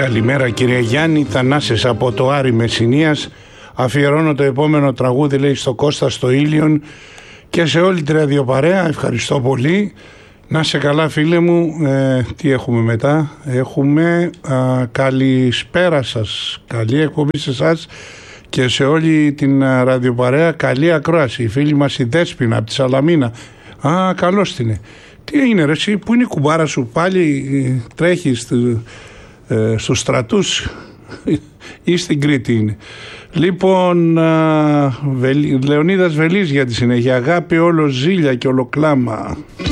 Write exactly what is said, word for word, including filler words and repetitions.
Καλημέρα κύριε Γιάννη, Θανάσης από το Άρη Μεσσηνίας. Αφιερώνω το επόμενο τραγούδι, λέει, στο Κώστα στο Ήλιον και σε όλη την ραδιοπαρέα. Ευχαριστώ πολύ. Να σε καλά φίλε μου. ε, Τι έχουμε μετά? Έχουμε α, καλησπέρα σας, καλή εκπομπή σε εσάς και σε όλη την α, ραδιοπαρέα. Καλή ακρόαση. Η φίλη μας η Δέσποινα από τη Σαλαμίνα. Α, καλώς την είναι. Τι έγινε ρε εσύ, που είναι η κουμπάρα σου? Πάλι τρέχεις ε, στους στρατούς ή στην Κρήτη είναι? Λοιπόν, α, Βελ, Λεωνίδας Βελής για τη συνέχεια. Αγάπη όλο ζήλια και ολοκλάμα.